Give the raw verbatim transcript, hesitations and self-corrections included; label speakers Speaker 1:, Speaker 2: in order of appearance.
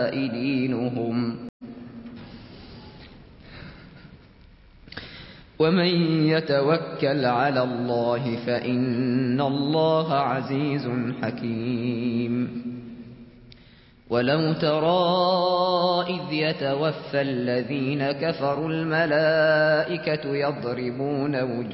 Speaker 1: دينهم ومن يتوكل على الله فإن الله عزيز حكيم ولو ترى إذ يتوفى الذين كفروا الملائكة يضربون وجوههم